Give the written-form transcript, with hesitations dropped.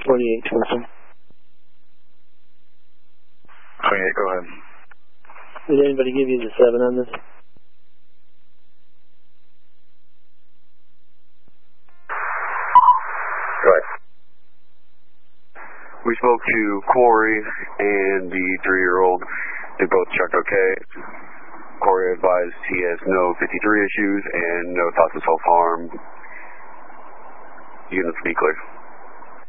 28, 28, go ahead. Did anybody give you the 7 on this? Go ahead. We spoke to Corey and the 3-year-old. They both checked okay. Corey advised he has no 53 issues and no thoughts of self-harm. Units be clear.